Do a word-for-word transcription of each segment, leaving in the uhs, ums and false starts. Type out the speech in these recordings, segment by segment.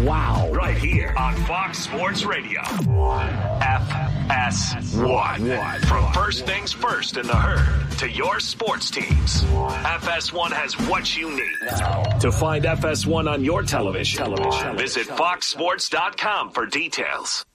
Wow. Right here on Fox Sports Radio. F S one. From first things first in the herd to your sports teams. F S one has what you need. To find F S one on your television, television. visit fox sports dot com for details.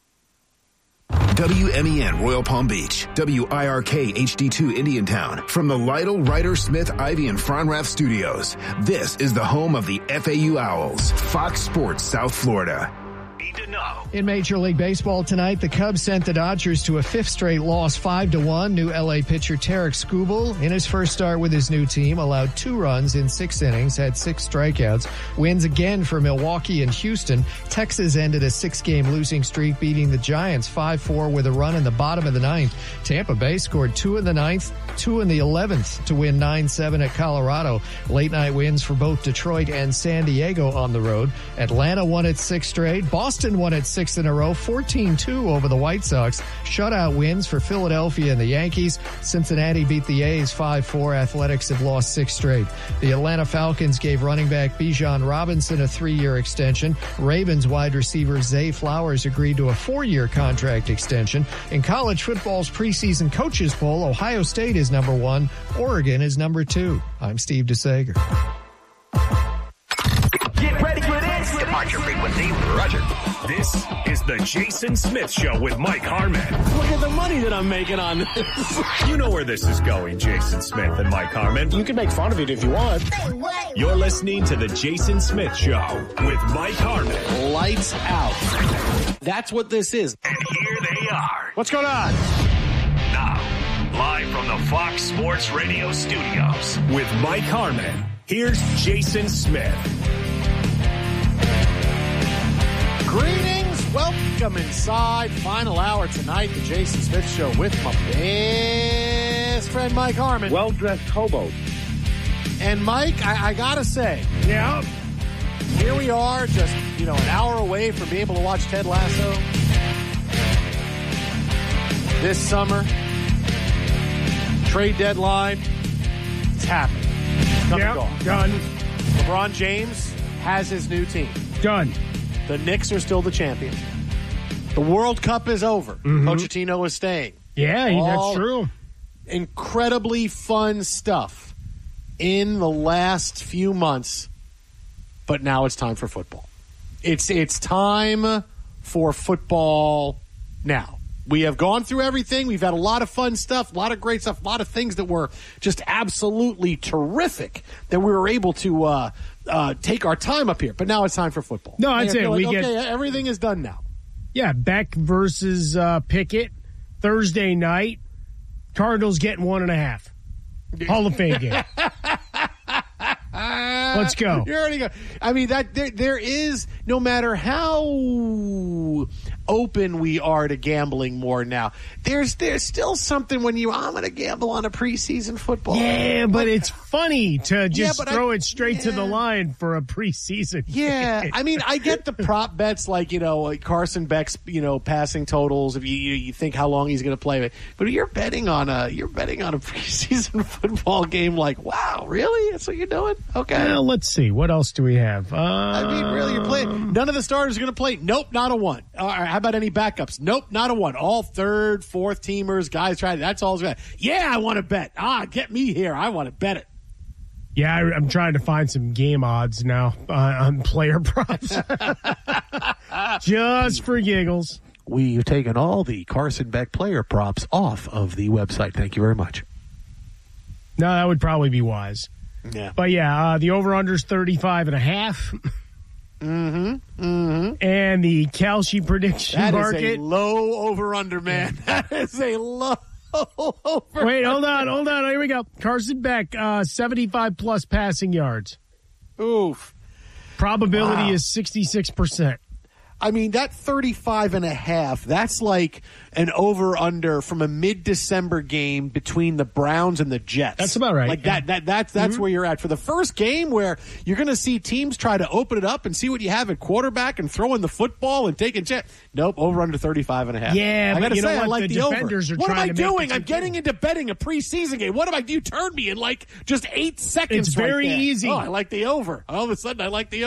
W M E N Royal Palm Beach, W I R K H D two Indiantown, from the Lytle, Ryder, Smith, Ivy, and Fronrath studios. This is the home of the F A U Owls, Fox Sports South Florida. In Major League Baseball tonight, the Cubs sent the Dodgers to a fifth straight loss, five to one. New L A pitcher Tarek Skubal, in his first start with his new team, allowed two runs in six innings, had six strikeouts. Wins again for Milwaukee and Houston. Texas ended a six-game losing streak, beating the Giants five four with a run in the bottom of the ninth. Tampa Bay scored two in the ninth, two in the eleventh to win nine seven at Colorado. Late-night wins for both Detroit and San Diego on the road. Atlanta won its sixth straight. Boston won its sixth in a row, fourteen two over the White Sox. Shutout wins for Philadelphia and the Yankees. Cincinnati beat the A's five four. Athletics have lost six straight. The Atlanta Falcons gave running back Bijan Robinson a three-year extension. Ravens wide receiver Zay Flowers agreed to a four-year contract extension. In college football's preseason coaches poll, Ohio State is number one. Oregon is number two. I'm Steve DeSager. Get ready for this. Departure frequency, Roger. This is the Jason Smith Show with Mike Harmon. Look at the money that I'm making on this. You know where this is going, Jason Smith and Mike Harmon. You can make fun of it if you want. You're listening to the Jason Smith Show with Mike Harmon. Lights out. That's what this is. And here they are. What's going on? Now, live from the Fox Sports Radio studios with Mike Harmon, here's Jason Smith. Greetings. Welcome inside. Final hour tonight, the Jason Smith Show with my best friend Mike Harmon. Well-dressed hobo. And Mike, I, I gotta say, Yeah. here we are, just, you know, an hour away from being able to watch Ted Lasso. This summer, trade deadline, it's happening. Come and Yeah. go. Done. LeBron James has his new team. Done. The Knicks are still the champions. The World Cup is over. Mm-hmm. Pochettino is staying. Yeah, All that's true. Incredibly fun stuff in the last few months, but now it's time for football. It's it's time for football now. We have gone through everything. We've had a lot of fun stuff, a lot of great stuff, a lot of things that were just absolutely terrific that we were able to uh, uh, take our time up here. But now it's time for football. No, I'd And I say feel we like, get- okay, everything is done now. Yeah, Beck versus uh, Pickett Thursday night. Cardinals getting one and a half. Hall of Fame game. Let's go. You're already go. I mean, that there, there is, no matter how open we are to gambling more now, there's there's still something when you, I'm going to gamble on a preseason football. Yeah, but it's funny to just Yeah, but throw I- it straight to the yeah. line for a preseason. Yeah, I mean, I get the prop bets like, you know, like Carson Beck's, you know, passing totals. If you you, you think how long he's going to play, but you're betting on a you're betting on a preseason football game. Like, wow, really? That's what you're doing? Okay. Well, let's see. What else do we have? Uh, I mean, really, you're playing. None of the starters are going to play. Nope, not a one. All right, how about any backups? Nope, not a one. All third, fourth teamers, guys trying. That's all. Yeah, I want to bet. Ah, get me here. I want to bet it. Yeah, I, I'm trying to find some game odds now uh, on player props. Just for giggles. We've taken all the Carson Beck player props off of the website. Thank you very much. No, that would probably be wise. Yeah. But yeah, uh, the over-under's thirty-five and a half. Mm-hmm. Mm-hmm. And the Kalshi prediction That market. is a low over-under, man. That is a low over. Wait, hold on, hold on. Here we go. Carson Beck, uh, seventy-five plus passing yards. Oof. Probability Wow. is sixty-six percent. I mean, that thirty-five and a half, that's like an over-under from a mid-December game between the Browns and the Jets. That's about right. Like Yeah. that, that, that's, that's Mm-hmm. where you're at. For the first game where you're going to see teams try to open it up and see what you have at quarterback and throwing the football and taking ch- Nope, over-under thirty-five and a half. Yeah, I but gotta you know say, I what? like The the, over. defenders are What am trying I to make doing? it I'm getting into betting a preseason game. What am I? You turned me in like just eight seconds It's right very there. easy. Oh, I like the over. All of a sudden, I like the over.